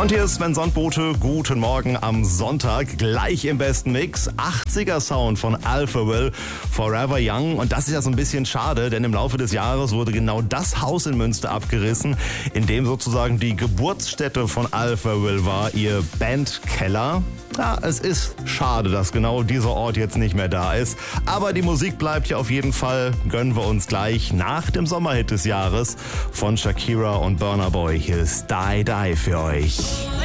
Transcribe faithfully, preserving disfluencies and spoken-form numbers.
Und hier ist Sven Sonnbote. Guten Morgen am Sonntag. Gleich im besten Mix. achtziger Sound von Alpha Will, Forever Young. Und das ist ja so ein bisschen schade, denn im Laufe des Jahres wurde genau das Haus in Münster abgerissen, in dem sozusagen die Geburtsstätte von Alpha Will war, ihr Bandkeller. Ja, es ist schade, dass genau dieser Ort jetzt nicht mehr da ist. Aber die Musik bleibt ja auf jeden Fall. Gönnen wir uns gleich nach dem Sommerhit des Jahres von Shakira und Burna Boy. Hier ist Die Die für euch.